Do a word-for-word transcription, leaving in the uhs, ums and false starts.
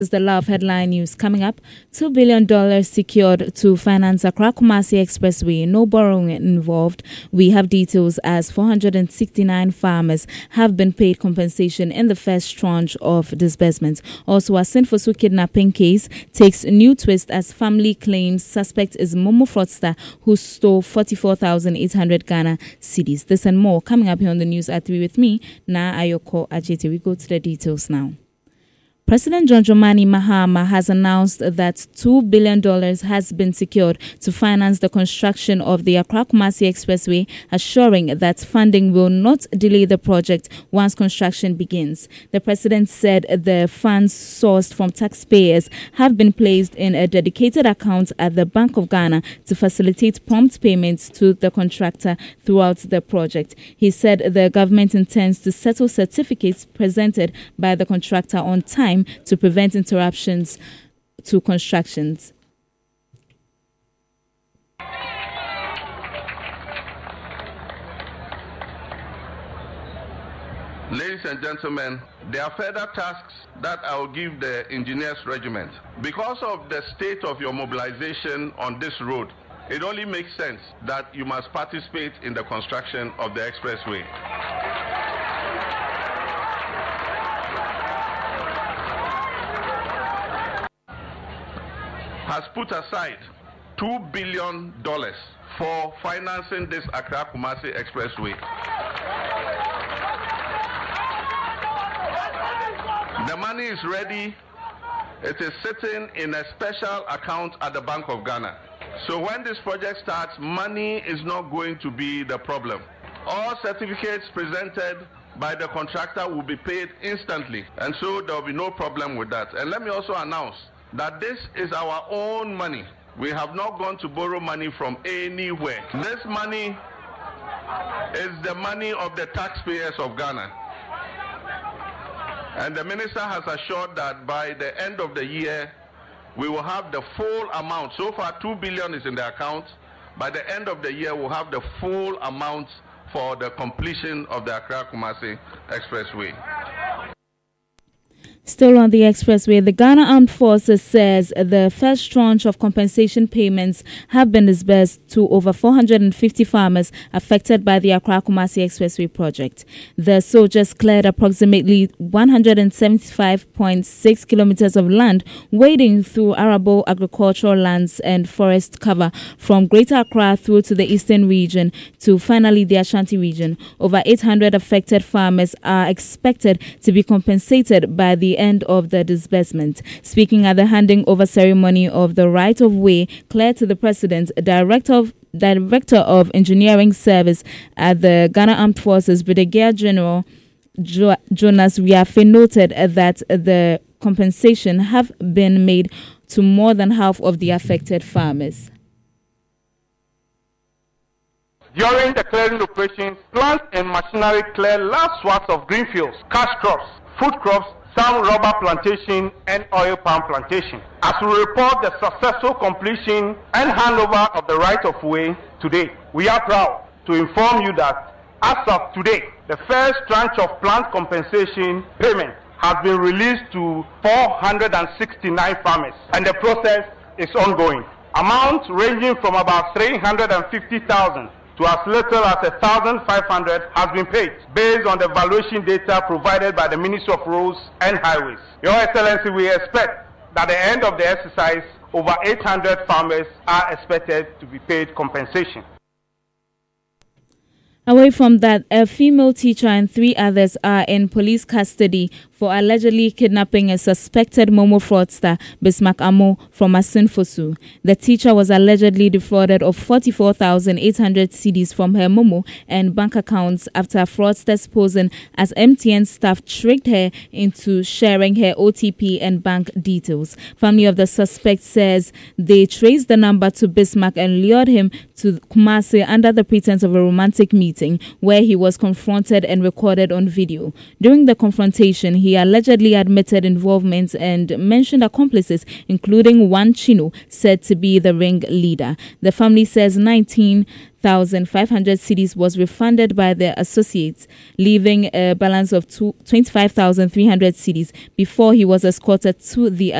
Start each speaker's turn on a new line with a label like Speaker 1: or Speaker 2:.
Speaker 1: Is the Love headline news coming up. two billion dollars secured to finance Accra Kumasi Expressway. No borrowing involved. We have details as four hundred sixty-nine farmers have been paid compensation in the first tranche of disbursements. Also, a Sinfosu kidnapping case takes a new twist as family claims suspect is Momo fraudster who stole forty-four thousand eight hundred Ghana cedis. This and more coming up here on the news at three with me, Na Ayoko Ajete. We go to the details now. President John Dramani Mahama has announced that two billion dollars has been secured to finance the construction of the Accra Kumasi Expressway, assuring that funding will not delay the project once construction begins. The president said the funds sourced from taxpayers have been placed in a dedicated account at the Bank of Ghana to facilitate prompt payments to the contractor throughout the project. He said the government intends to settle certificates presented by the contractor on time to prevent interruptions to constructions.
Speaker 2: Ladies and gentlemen, there are further tasks that I will give the engineers regiment. Because of the state of your mobilization on this road, it only makes sense that you must participate in the construction of the expressway. Has put aside two billion dollars for financing this Accra Kumasi Expressway. The money is ready. It is sitting in a special account at the Bank of Ghana. So when this project starts, money is not going to be the problem. All certificates presented by the contractor will be paid instantly, and so there will be no problem with that. And let me also announce that this is our own money. We have not gone to borrow money from anywhere. This money is the money of the taxpayers of Ghana. And the minister has assured that by the end of the year, we will have the full amount. So far, two billion dollars is in the account. By the end of the year, we'll have the full amount for the completion of the Accra Kumasi Expressway.
Speaker 1: Still on the expressway, the Ghana Armed Forces says the first tranche of compensation payments have been disbursed to over four hundred fifty farmers affected by the Accra Kumasi Expressway project. The soldiers cleared approximately one hundred seventy-five point six kilometers of land, wading through arable agricultural lands and forest cover from Greater Accra through to the eastern region to finally the Ashanti region. Over eight hundred affected farmers are expected to be compensated by the end of the disbursement. Speaking at the handing over ceremony of the right of way cleared to the president, director of Director of Engineering Service at the Ghana Armed Forces, Brigadier General jo- Jonas Riafe, noted that the compensation have been made to more than half of the affected farmers.
Speaker 3: During the clearing operations, plant and machinery cleared large swaths of green fields, cash crops, food crops, some rubber plantation and oil palm plantation. As we report the successful completion and handover of the right of way today, we are proud to inform you that as of today, the first tranche of plant compensation payment has been released to four hundred sixty-nine farmers, and the process is ongoing. Amounts ranging from about three hundred fifty thousand to as little as one thousand five hundred has been paid based on the valuation data provided by the Ministry of Roads and Highways. Your Excellency, we expect that at the end of the exercise, over eight hundred farmers are expected to be paid compensation.
Speaker 1: Away from that, a female teacher and three others are in police custody for allegedly kidnapping a suspected Momo fraudster, Bismarck Amo, from Asinfosu. The teacher was allegedly defrauded of forty-four thousand eight hundred cedis from her Momo and bank accounts after fraudsters posing as M T N staff tricked her into sharing her O T P and bank details. Family of the suspect says they traced the number to Bismarck and lured him to Kumasi under the pretense of a romantic meeting, where he was confronted and recorded on video. During the confrontation, he allegedly admitted involvement and mentioned accomplices, including one Chino, said to be the ring leader. The family says nineteen thousand five hundred cedis was refunded by the associates, leaving a balance of twenty-five thousand three hundred cedis before he was escorted to the